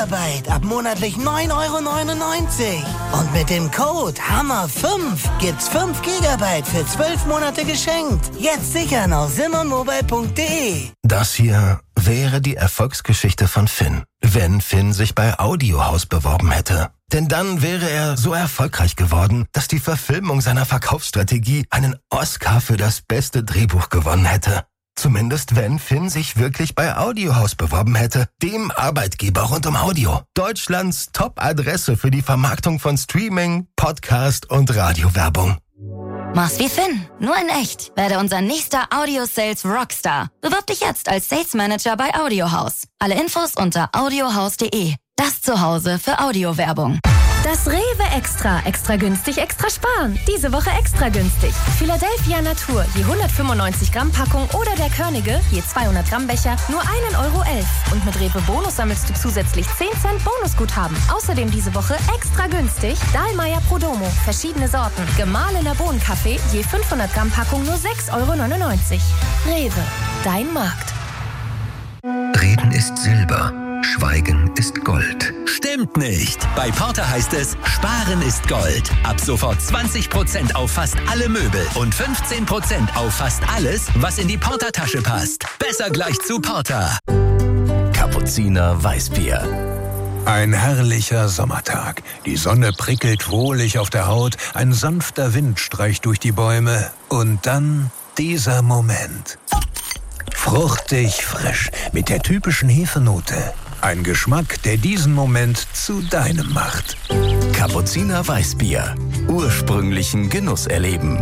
Gigabyte ab monatlich 9,99 €. Und mit dem Code HAMMER5 gibt's 5 Gigabyte für 12 Monate geschenkt. Jetzt sichern auf simonmobile.de. Das hier wäre die Erfolgsgeschichte von Finn, wenn Finn sich bei Audiohaus beworben hätte. Denn dann wäre er so erfolgreich geworden, dass die Verfilmung seiner Verkaufsstrategie einen Oscar für das beste Drehbuch gewonnen hätte. Zumindest wenn Finn sich wirklich bei Audiohaus beworben hätte, dem Arbeitgeber rund um Audio. Deutschlands Top-Adresse für die Vermarktung von Streaming, Podcast und Radiowerbung. Mach's wie Finn, nur in echt. Werde unser nächster Audio-Sales Rockstar. Bewirb dich jetzt als Sales Manager bei Audiohaus. Alle Infos unter audiohaus.de. Das Zuhause für Audiowerbung. Das Rewe Extra. Extra günstig, extra sparen. Diese Woche extra günstig. Philadelphia Natur, je 195 Gramm Packung oder der Körnige, je 200 Gramm Becher, nur 1,11 €. Und mit Rewe Bonus sammelst du zusätzlich 10 Cent Bonusguthaben. Außerdem diese Woche extra günstig Dahlmeier Prodomo, verschiedene Sorten. Gemahlener Bohnenkaffee, je 500 Gramm Packung, nur 6,99 €. Rewe, dein Markt. Reden ist Silber. Schweigen ist Gold. Stimmt nicht. Bei Porter heißt es, Sparen ist Gold. Ab sofort 20% auf fast alle Möbel und 15% auf fast alles, was in die Porter-Tasche passt. Besser gleich zu Porter. Kapuziner Weißbier. Ein herrlicher Sommertag. Die Sonne prickelt wohlig auf der Haut, ein sanfter Wind streicht durch die Bäume und dann dieser Moment. Fruchtig frisch mit der typischen Hefenote. Ein Geschmack, der diesen Moment zu deinem macht. Kapuziner Weißbier. Ursprünglichen Genuss erleben.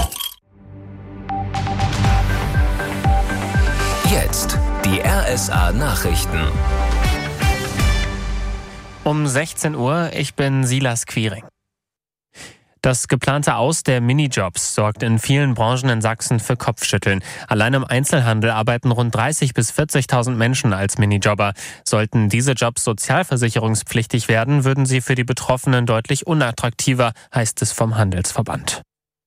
Jetzt die RSA Nachrichten. Um 16 Uhr, ich bin Silas Quiring. Das geplante Aus der Minijobs sorgt in vielen Branchen in Sachsen für Kopfschütteln. Allein im Einzelhandel arbeiten rund 30.000 bis 40.000 Menschen als Minijobber. Sollten diese Jobs sozialversicherungspflichtig werden, würden sie für die Betroffenen deutlich unattraktiver, heißt es vom Handelsverband.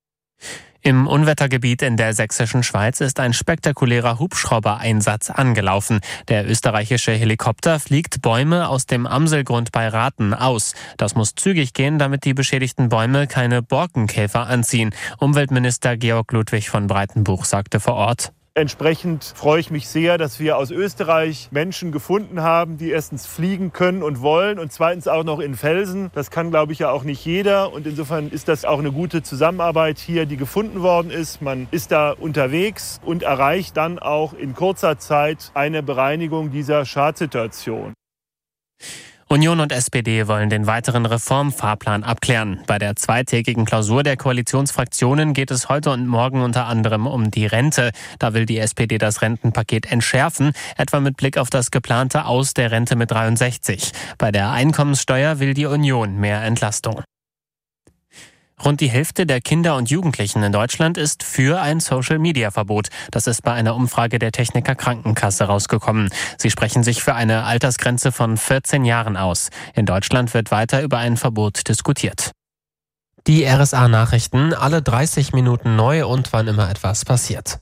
Im Unwettergebiet in der sächsischen Schweiz ist ein spektakulärer Hubschrauber-Einsatz angelaufen. Der österreichische Helikopter fliegt Bäume aus dem Amselgrund bei Rathen aus. Das muss zügig gehen, damit die beschädigten Bäume keine Borkenkäfer anziehen. Umweltminister Georg Ludwig von Breitenbuch sagte vor Ort: Entsprechend freue ich mich sehr, dass wir aus Österreich Menschen gefunden haben, die erstens fliegen können und wollen und zweitens auch noch in Velsen. Das kann, glaube ich, ja auch nicht jeder. Und insofern ist das auch eine gute Zusammenarbeit hier, die gefunden worden ist. Man ist da unterwegs und erreicht dann auch in kurzer Zeit eine Bereinigung dieser Schadsituation. Union und SPD wollen den weiteren Reformfahrplan abklären. Bei der zweitägigen Klausur der Koalitionsfraktionen geht es heute und morgen unter anderem um die Rente. Da will die SPD das Rentenpaket entschärfen, etwa mit Blick auf das geplante Aus der Rente mit 63. Bei der Einkommenssteuer will die Union mehr Entlastung. Rund die Hälfte der Kinder und Jugendlichen in Deutschland ist für ein Social-Media-Verbot. Das ist bei einer Umfrage der Techniker Krankenkasse rausgekommen. Sie sprechen sich für eine Altersgrenze von 14 Jahren aus. In Deutschland wird weiter über ein Verbot diskutiert. Die RSA-Nachrichten, alle 30 Minuten neu und wann immer etwas passiert.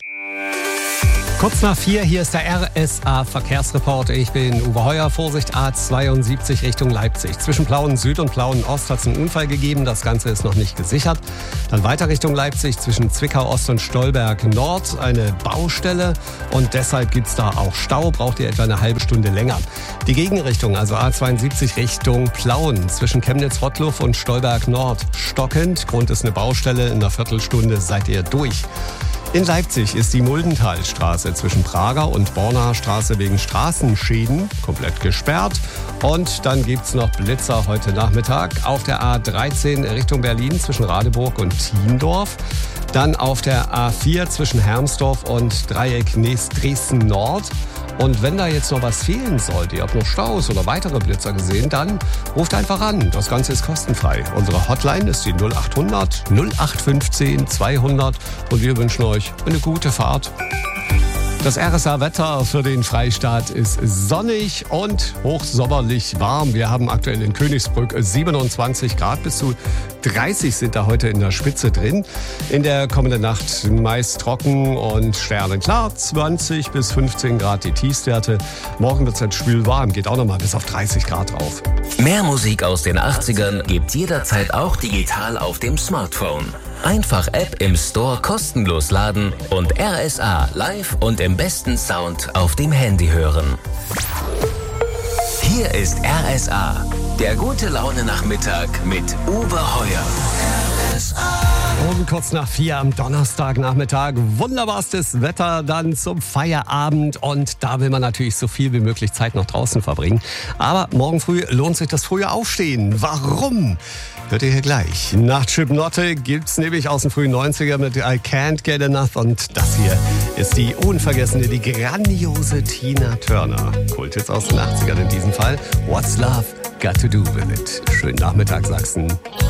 Kurz nach 4, hier ist der RSA-Verkehrsreport. Ich bin Uwe Heuer. Vorsicht, A72 Richtung Leipzig. Zwischen Plauen Süd und Plauen Ost hat es einen Unfall gegeben. Das Ganze ist noch nicht gesichert. Dann weiter Richtung Leipzig zwischen Zwickau Ost und Stolberg Nord eine Baustelle. Und deshalb gibt es da auch Stau. Braucht ihr etwa eine halbe Stunde länger. Die Gegenrichtung, also A72 Richtung Plauen zwischen Chemnitz-Rottluff und Stolberg Nord stockend. Grund ist eine Baustelle. In einer Viertelstunde seid ihr durch. In Leipzig ist die Muldentalstraße zwischen Prager und Bornaer Straße wegen Straßenschäden komplett gesperrt. Und dann gibt's noch Blitzer heute Nachmittag auf der A13 Richtung Berlin zwischen Radeburg und Thiendorf. Dann auf der A4 zwischen Hermsdorf und Dreieck Dresden Nord. Und wenn da jetzt noch was fehlen sollte, ihr habt noch Staus oder weitere Blitzer gesehen, dann ruft einfach an. Das Ganze ist kostenfrei. Unsere Hotline ist die 0800 0815 200 und wir wünschen euch eine gute Fahrt. Das RSA-Wetter für den Freistaat ist sonnig und hochsommerlich warm. Wir haben aktuell in Königsbrück 27 Grad, bis zu 30 sind da heute in der Spitze drin. In der kommenden Nacht meist trocken und sternenklar, 20 bis 15 Grad die Tiefstwerte. Morgen wird es dann schwül warm, geht auch nochmal bis auf 30 Grad rauf. Mehr Musik aus den 80ern gibt's jederzeit auch digital auf dem Smartphone. Einfach App im Store kostenlos laden und RSA live und im besten Sound auf dem Handy hören. Hier ist RSA, der gute Laune Nachmittag mit Uwe Heuer. Um kurz nach 4 am Donnerstagnachmittag. Wunderbarstes Wetter dann zum Feierabend. Und da will man natürlich so viel wie möglich Zeit noch draußen verbringen. Aber morgen früh lohnt sich das frühe Aufstehen. Warum? Hört ihr hier gleich. Nach Chip Notte gibt's nämlich aus den frühen 90er mit I Can't Get Enough. Und das hier ist die unvergessene, die grandiose Tina Turner. Kulthits aus den 80ern in diesem Fall. What's Love Got to Do With It? Schönen Nachmittag, Sachsen.